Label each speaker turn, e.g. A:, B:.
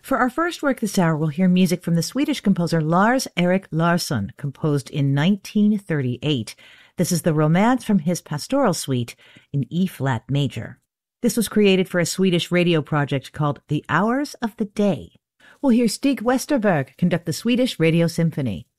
A: For our first work this hour, we'll hear music from the Swedish composer Lars Erik Larsson, composed in 1938. This is the Romance from his Pastoral Suite in E-flat major. This was created for a Swedish radio project called The Hours of the Day. We'll hear Stig Westerberg conduct the Swedish Radio Symphony.